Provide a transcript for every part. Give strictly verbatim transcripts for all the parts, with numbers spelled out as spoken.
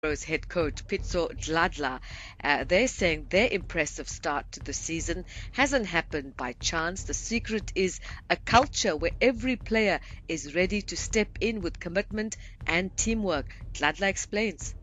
Arrows head coach Pitso Dladla. Uh, they're saying their impressive start to the season hasn't happened by chance. The secret is a culture where every player is ready to step in with commitment and teamwork. Dladla explains.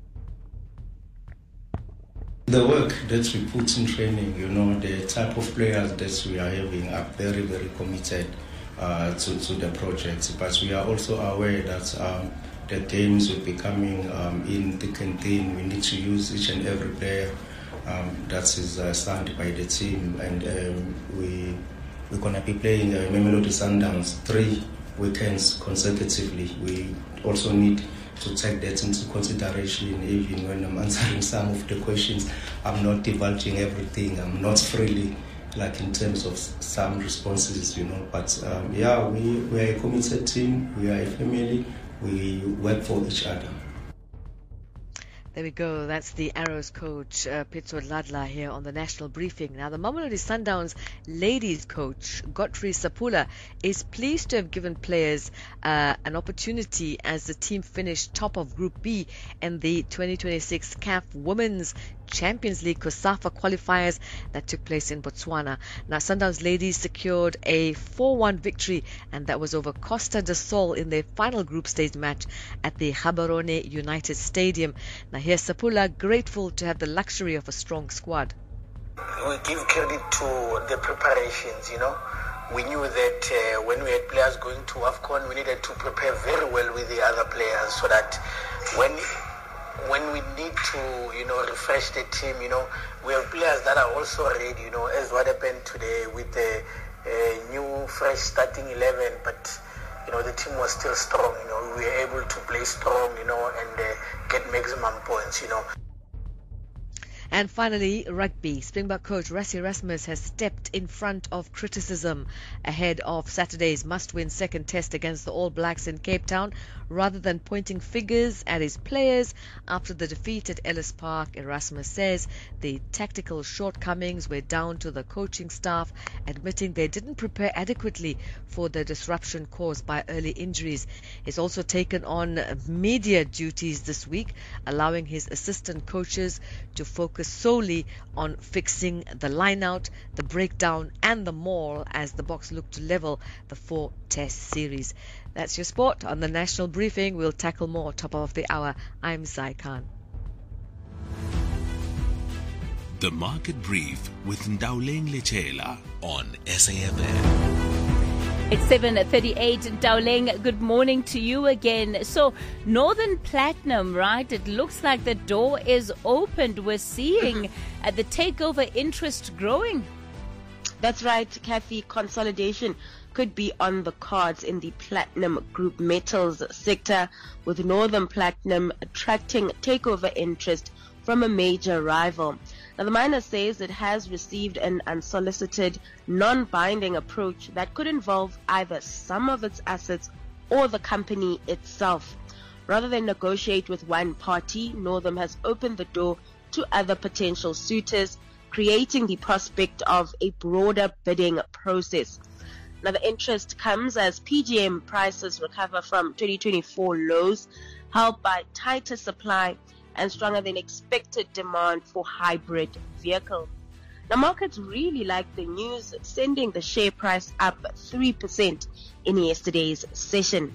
The work that we put in training, you know, the type of players that we are having are very, very committed uh, to, to the project. But we are also aware that um, the games will be coming um, in thick and thin. We need to use each and every player um, that is uh, signed by the team. And um, we, we're going to be playing uh, Mamelodi Sundowns three weekends consecutively. We also need to take that into consideration. Even when I'm answering some of the questions, I'm not divulging everything. I'm not freely, like in terms of some responses, you know. But um, yeah, we, we are a committed team. We are a family. We work for each other. There we go. That's the Arrows coach, uh, Pitso Dladla, here on the national briefing. Now, the Mamelodi Sundowns ladies coach, Godfrey Sapula, is pleased to have given players uh, an opportunity as the team finished top of Group B in the twenty twenty-six C A F Women's Champions League COSAFA qualifiers that took place in Botswana. Now, Sundowns ladies secured a four one victory, and that was over Costa do Sol in their final group stage match at the Gaborone United Stadium. Now, here's Sapula, grateful to have the luxury of a strong squad. We give credit to the preparations, you know. We knew that uh, when we had players going to AFCON, we needed to prepare very well with the other players so that when when we need to, you know, refresh the team, you know, we have players that are also ready, you know, as what happened today with the uh, new, fresh starting eleven, but, you know, the team was still strong, you know, we were able to play strong, you know, and uh, get maximum points, you know. And finally, rugby. Springbok coach Rassie Erasmus has stepped in front of criticism ahead of Saturday's must-win second test against the All Blacks in Cape Town. Rather than pointing fingers at his players after the defeat at Ellis Park, Erasmus says the tactical shortcomings were down to the coaching staff, admitting they didn't prepare adequately for the disruption caused by early injuries. He's also taken on media duties this week, allowing his assistant coaches to focus solely on fixing the line-out, the breakdown and the maul as the Boks look to level the four test series. That's your sport on the National Briefing. We'll tackle more top of the hour. I'm Zai Khan. The Market Brief with Ndauleng Lechela on S A F M. It's seven thirty-eight. Ndauleng, good morning to you again. So, Northern Platinum, right? It looks like the door is opened. We're seeing uh, the takeover interest growing. That's right, Kathy. Consolidation could be on the cards in the platinum group metals sector, with Northern Platinum attracting takeover interest from a major rival. Now, the miner says it has received an unsolicited, non-binding approach that could involve either some of its assets or the company itself. Rather than negotiate with one party, Northern has opened the door to other potential suitors, creating the prospect of a broader bidding process. Now, the interest comes as P G M prices recover from twenty twenty-four lows, helped by tighter supply and stronger than expected demand for hybrid vehicles. Now, markets really like the news, sending the share price up three percent in yesterday's session.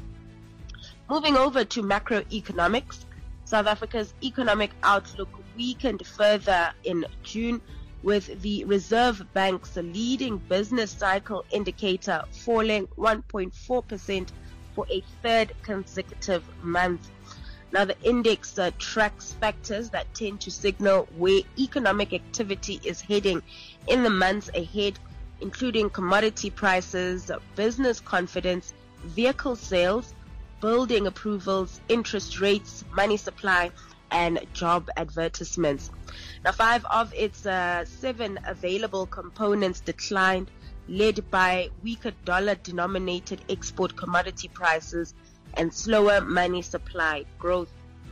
Moving over to macroeconomics, South Africa's economic outlook weakened further in June, with the Reserve Bank's leading business cycle indicator falling one point four percent for a third consecutive month. Now, the index uh, tracks factors that tend to signal where economic activity is heading in the months ahead, including commodity prices, business confidence, vehicle sales, building approvals, interest rates, money supply, and job advertisements. Now, five of its uh, seven available components declined, led by weaker dollar-denominated export commodity prices and slower money supply growth.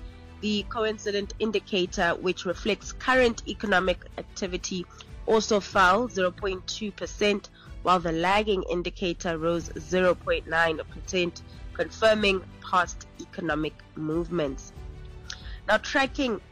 The coincident indicator, which reflects current economic activity, also fell zero point two percent, while the lagging indicator rose zero point nine percent, confirming past economic movements. Now, tracking